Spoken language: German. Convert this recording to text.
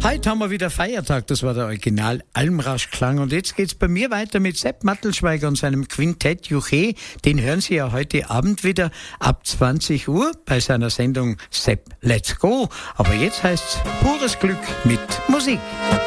Heute haben wir wieder Feiertag, das war der Original Almraschklang. Und jetzt geht's bei mir weiter mit Sepp Mattelschweiger und seinem Quintett Juche. Den hören Sie ja heute Abend wieder ab 20 Uhr bei seiner Sendung Sepp Let's Go. Aber jetzt heißt's pures Glück mit Musik.